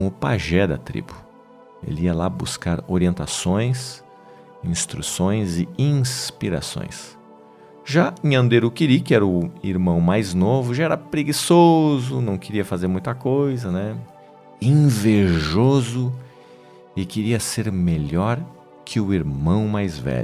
o pajé da tribo. Ele ia lá buscar orientações, instruções e inspirações. Já Nhanderuquiri, que era o irmão mais novo, já era preguiçoso, não queria fazer muita coisa, né? Invejoso e queria ser melhor que o irmão mais velho.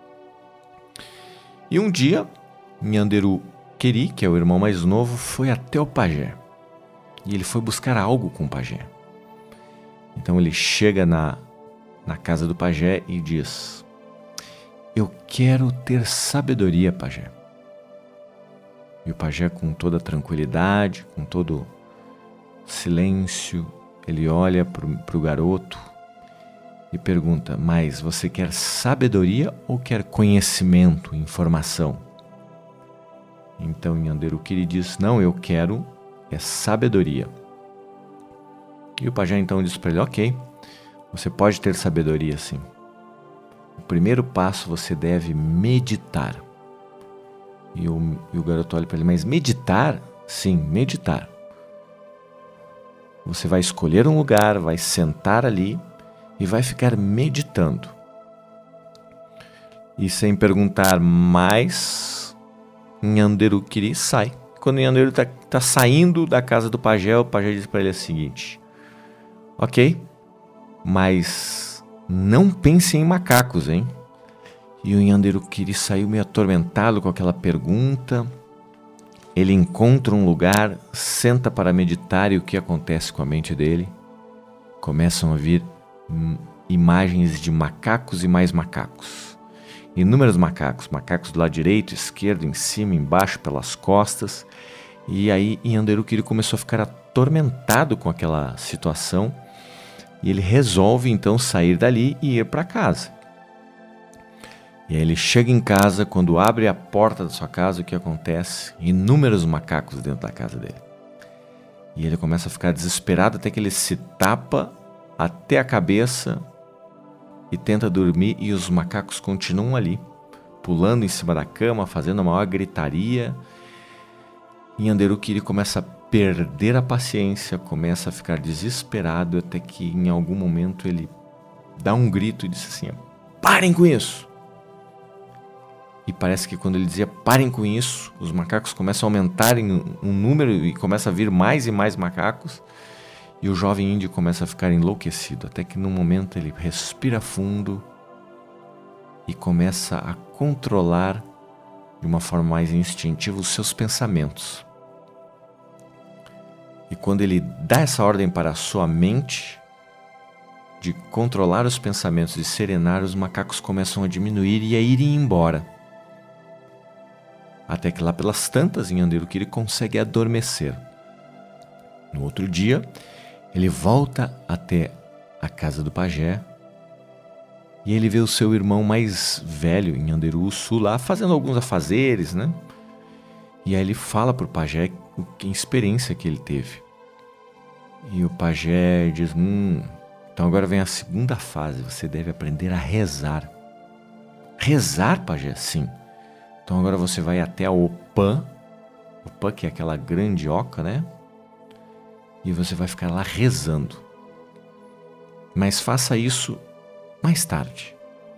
E um dia, Nhanderuquiri, que é o irmão mais novo, foi até o pajé. E ele foi buscar algo com o pajé. Então ele chega na casa do pajé e diz: eu quero ter sabedoria, pajé. E o pajé, com toda tranquilidade, com todo silêncio, ele olha para o garoto e pergunta: mas você quer sabedoria ou quer conhecimento, informação? Então Nhanderuquiri diz: não, eu quero sabedoria. E o pajé então diz para ele: ok, você pode ter sabedoria sim. O primeiro passo você deve meditar. E o garoto olha para ele: mas meditar? Sim, meditar. Você vai escolher um lugar, vai sentar ali e vai ficar meditando. E sem perguntar mais, Nhanderuquiri sai. Quando Nhanderu está saindo da casa do pajé, o pajé diz para ele o seguinte: ok, mas não pense em macacos, hein? E o Nhanderuquiri saiu meio atormentado com aquela pergunta. Ele encontra um lugar, senta para meditar, e o que acontece com a mente dele? Começam a vir imagens de macacos e mais macacos. Inúmeros macacos, macacos do lado direito, esquerdo, em cima, embaixo, pelas costas. E aí Nhanderuquiri começou a ficar atormentado com aquela situação. E ele resolve então sair dali e ir para casa. E aí ele chega em casa, quando abre a porta da sua casa, o que acontece? Inúmeros macacos dentro da casa dele. E ele começa a ficar desesperado até que ele se tapa até a cabeça e tenta dormir, e os macacos continuam ali, pulando em cima da cama, fazendo a maior gritaria. E Nhanderuquiri começa a perder a paciência, começa a ficar desesperado, até que em algum momento ele dá um grito e diz assim: parem com isso! E parece que quando ele dizia parem com isso, os macacos começam a aumentar em um número e começa a vir mais e mais macacos. E o jovem índio começa a ficar enlouquecido, até que num momento ele respira fundo e começa a controlar de uma forma mais instintiva os seus pensamentos. E quando ele dá essa ordem para a sua mente de controlar os pensamentos e serenar, os macacos começam a diminuir e a irem embora. Até que lá pelas tantas, Nhanderuquiri consegue adormecer. No outro dia, ele volta até a casa do pajé e ele vê o seu irmão mais velho, Nhanderuçu, lá fazendo alguns afazeres, né? E aí ele fala para o pajé a experiência que ele teve. E o pajé diz: então agora vem a segunda fase, você deve aprender a rezar. Rezar, pajé? Sim. Então agora você vai até a Opã, Opã, que é aquela grande oca, né? E você vai ficar lá rezando. Mas faça isso mais tarde.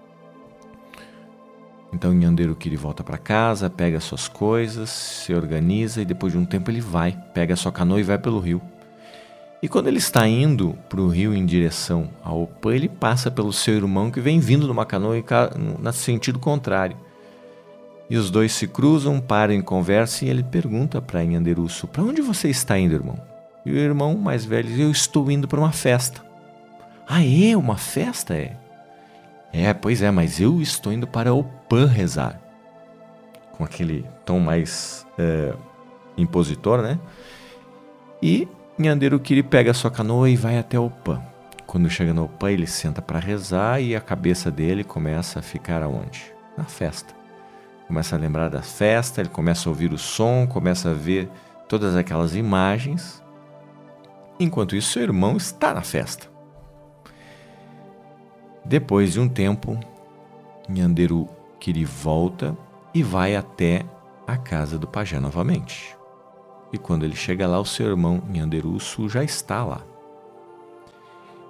Então Nhanderuquiri volta para casa, pega suas coisas, se organiza e depois de um tempo ele vai, pega a sua canoa e vai pelo rio. E quando ele está indo para o rio em direção ao Opã, ele passa pelo seu irmão que vem vindo numa canoa no sentido contrário. E os dois se cruzam, param em conversa e ele pergunta para Nhanderuçu: para onde você está indo, irmão? E o irmão mais velho diz: eu estou indo para uma festa. Ah, é? Uma festa? Pois é, mas eu estou indo para Opã rezar. Com aquele tom mais impositor, né? E Nhanderuquiri pega a sua canoa e vai até Opã. Quando chega no Opã, ele senta para rezar e a cabeça dele começa a ficar aonde? Na festa. Começa a lembrar da festa, ele começa a ouvir o som, começa a ver todas aquelas imagens. Enquanto isso, seu irmão está na festa. Depois de um tempo, Nhanderuquiri volta e vai até a casa do pajé novamente. E quando ele chega lá, o seu irmão Nhanderuçu já está lá.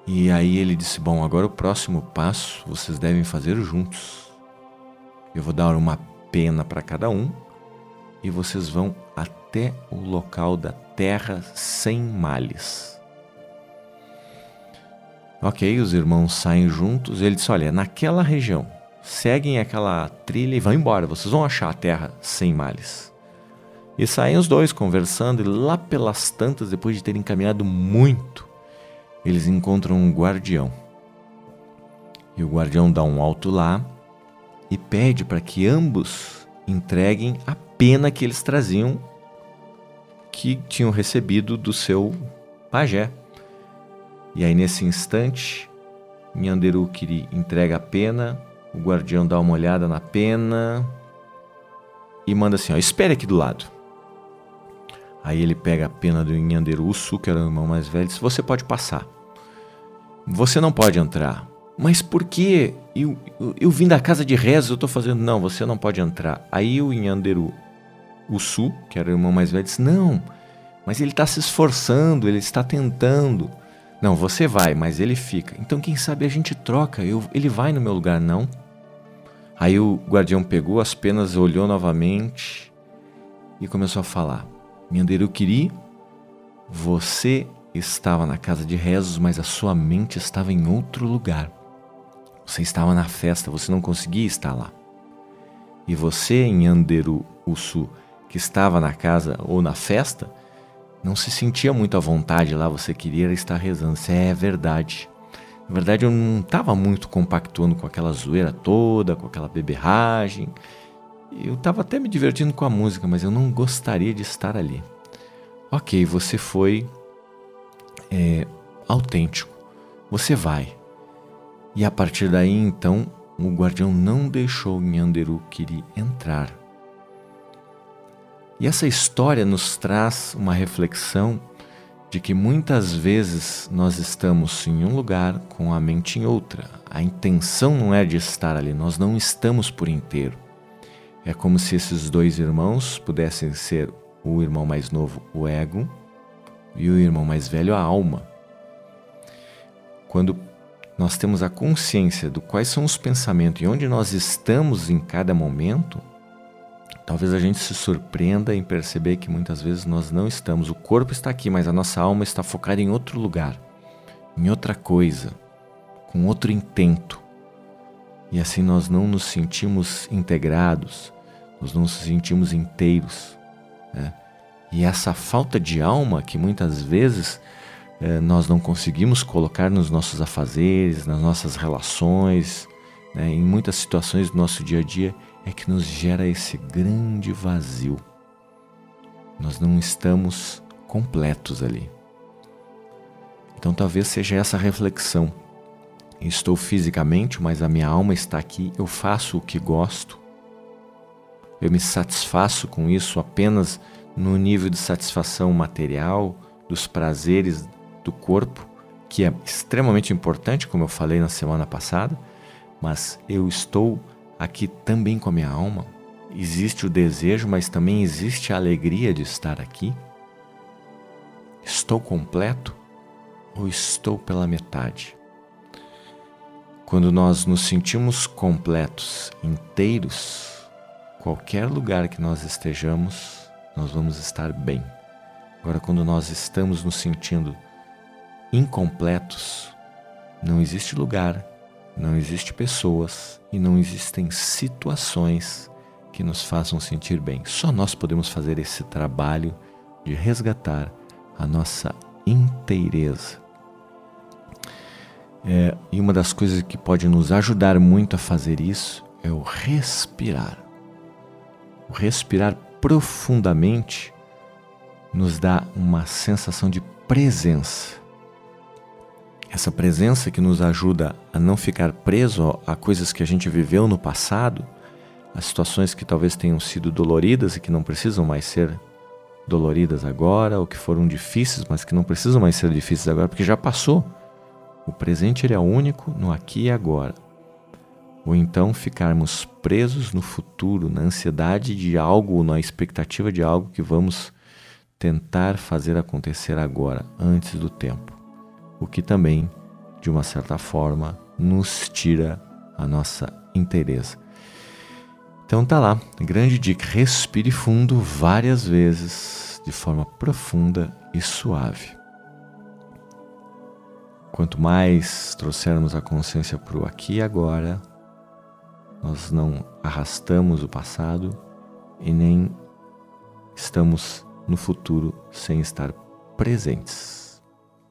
E aí ele disse, bom, agora o próximo passo vocês devem fazer juntos. Eu vou dar uma pena para cada um e vocês vão até o local da terra sem males. Ok, os irmãos saem juntos. Ele disse, olha, naquela região, seguem aquela trilha e vão embora. Vocês vão achar a terra sem males. E saem os dois conversando e lá pelas tantas, depois de terem caminhado muito, eles encontram um guardião. E o guardião dá um alto lá e pede para que ambos entreguem a pena que eles traziam, que tinham recebido do seu pajé. E aí nesse instante, Nyanderukiri entrega a pena, o guardião dá uma olhada na pena e manda assim, ó, espere aqui do lado. Aí ele pega a pena do Nyanderusu, que era o irmão mais velho, e diz, você pode passar. Você não pode entrar. Mas por quê? Eu vim da casa de reza, eu estou fazendo... Não, você não pode entrar. Aí o Nyanderusu, que era o irmão mais velho, disse, não, mas ele está se esforçando, ele está tentando. Não, você vai, mas ele fica. Então quem sabe a gente troca, ele vai no meu lugar, não? Aí o guardião pegou as penas, olhou novamente e começou a falar. Nyanderukiri, você estava na casa de rezos, mas a sua mente estava em outro lugar. Você estava na festa, você não conseguia estar lá. E você, Nyanderusu, que estava na casa ou na festa, não se sentia muito à vontade lá, você queria estar rezando. Isso é verdade. Na verdade, eu não estava muito compactuando com aquela zoeira toda, com aquela beberragem. Eu estava até me divertindo com a música, mas eu não gostaria de estar ali. Ok, você foi autêntico. Você vai. E a partir daí, então, o guardião não deixou Nyanderukiri entrar. E essa história nos traz uma reflexão de que muitas vezes nós estamos em um lugar com a mente em outra. A intenção não é de estar ali, nós não estamos por inteiro. É como se esses dois irmãos pudessem ser o irmão mais novo, o ego, e o irmão mais velho, a alma. Quando nós temos a consciência de quais são os pensamentos e onde nós estamos em cada momento, talvez a gente se surpreenda em perceber que muitas vezes nós não estamos. O corpo está aqui, mas a nossa alma está focada em outro lugar, em outra coisa, com outro intento. E assim nós não nos sentimos integrados, nós não nos sentimos inteiros, né? E essa falta de alma que muitas vezes nós não conseguimos colocar nos nossos afazeres, nas nossas relações, né, em muitas situações do nosso dia a dia, é que nos gera esse grande vazio. Nós não estamos completos ali. Então talvez seja essa reflexão. Estou fisicamente, mas a minha alma está aqui, eu faço o que gosto, eu me satisfaço com isso apenas no nível de satisfação material, dos prazeres do corpo, que é extremamente importante, como eu falei na semana passada, mas eu estou aqui também com a minha alma. Existe o desejo, mas também existe a alegria de estar aqui. Estou completo ou estou pela metade? Quando nós nos sentimos completos, inteiros, qualquer lugar que nós estejamos, nós vamos estar bem. Agora, quando nós estamos nos sentindo incompletos, não existe lugar, não existe pessoas e não existem situações que nos façam sentir bem. Só nós podemos fazer esse trabalho de resgatar a nossa inteireza. E uma das coisas que pode nos ajudar muito a fazer isso é o respirar. O respirar profundamente nos dá uma sensação de presença. Essa presença que nos ajuda a não ficar preso a coisas que a gente viveu no passado, a situações que talvez tenham sido doloridas e que não precisam mais ser doloridas agora, ou que foram difíceis, mas que não precisam mais ser difíceis agora, porque já passou. O presente ele é único no aqui e agora. Ou então ficarmos presos no futuro, na ansiedade de algo, na expectativa de algo que vamos tentar fazer acontecer agora, antes do tempo. O que também de uma certa forma, nos tira a nossa inteireza. Então tá lá, grande dica, respire fundo várias vezes, de forma profunda e suave. Quanto mais trouxermos a consciência para o aqui e agora, nós não arrastamos o passado e nem estamos no futuro sem estar presentes.